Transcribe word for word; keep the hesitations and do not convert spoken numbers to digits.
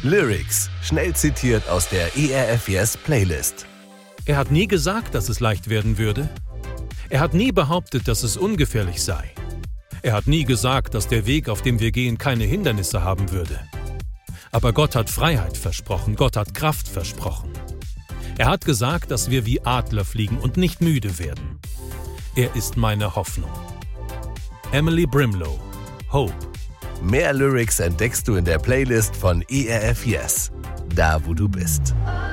Lyrics, schnell zitiert aus der E R F Yes Playlist. Er hat nie gesagt, dass es leicht werden würde. Er hat nie behauptet, dass es ungefährlich sei. Er hat nie gesagt, dass der Weg, auf dem wir gehen, keine Hindernisse haben würde. Aber Gott hat Freiheit versprochen, Gott hat Kraft versprochen. Er hat gesagt, dass wir wie Adler fliegen und nicht müde werden. Er ist meine Hoffnung. Emily Brimlow, Hope. Mehr Lyrics entdeckst du in der Playlist von E R F Yes, da wo du bist.